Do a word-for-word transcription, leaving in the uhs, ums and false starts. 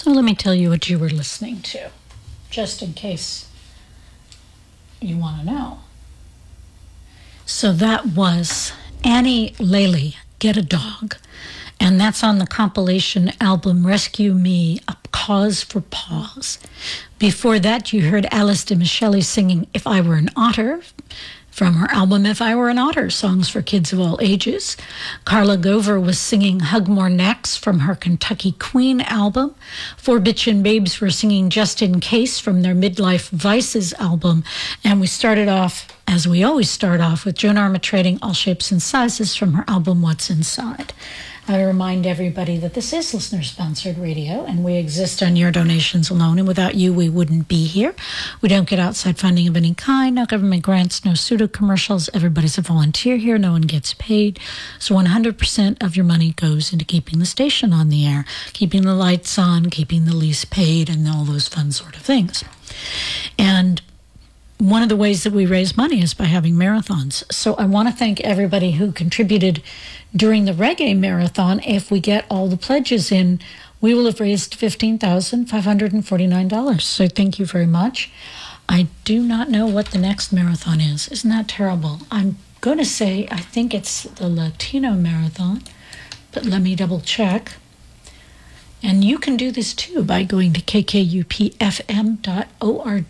So let me tell you what you were listening to, just in case you want to know. So that was Annie Laley, Get a Dog. And that's on the compilation album Rescue Me, A Cause for Pause. Before that, you heard Alice de Michele singing If I Were an Otter, from her album If I Were an Otter, songs for kids of all ages. Carla Gover was singing Hug More Necks from her Kentucky Queen album. Four Bitchin' Babes were singing Just in Case from their Midlife Vices album. And we started off, as we always start off, with Joan Armatrading All Shapes and Sizes from her album What's Inside. I remind everybody that this is listener-sponsored radio, and we exist on your donations alone, and without you, we wouldn't be here. We don't get outside funding of any kind, no government grants, no pseudo-commercials. Everybody's a volunteer here. No one gets paid. So one hundred percent of your money goes into keeping the station on the air, keeping the lights on, keeping the lease paid, and all those fun sort of things. And one of the ways that we raise money is by having marathons. So I want to thank everybody who contributed during the reggae marathon. If we get all the pledges in, we will have raised fifteen thousand five hundred forty-nine dollars. So thank you very much. I do not know what the next marathon is. Isn't that terrible? I'm going to say I think it's the Latino Marathon, but let me double check. And you can do this too by going to k k u p f m dot org.